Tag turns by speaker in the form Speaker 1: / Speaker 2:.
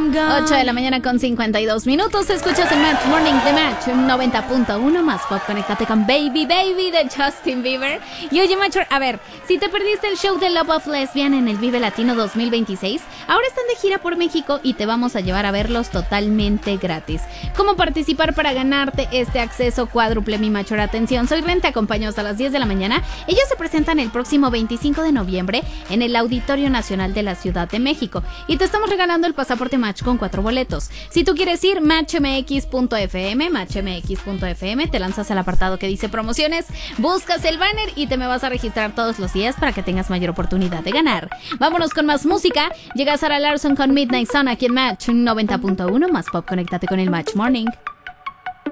Speaker 1: 8 de la mañana con 52 minutos. Escuchas el Match Morning de Match 90.1 más pop. Conéctate con Baby Baby de Justin Bieber. Y oye, Macho, a ver, si te perdiste el show de Love of Lesbian en el Vive Latino 2026, ahora están de gira por México y te vamos a llevar a verlos totalmente gratis. ¿Cómo participar para ganarte este acceso cuádruple, mi Machor? Atención, soy Ren, te acompaño hasta las 10 de la mañana. Ellos se presentan el próximo 25 de noviembre en el Auditorio Nacional de la Ciudad de México y te estamos regalando el pasaporte Match con 4 boletos. Si tú quieres ir, matchmx.fm, te lanzas al apartado que dice promociones, buscas el banner y te me vas a registrar todos los días para que tengas mayor oportunidad de ganar. Vámonos con más música. Llega Sarah Larson con Midnight Sun aquí en Match 90.1 más pop. Conéctate con el Match Morning.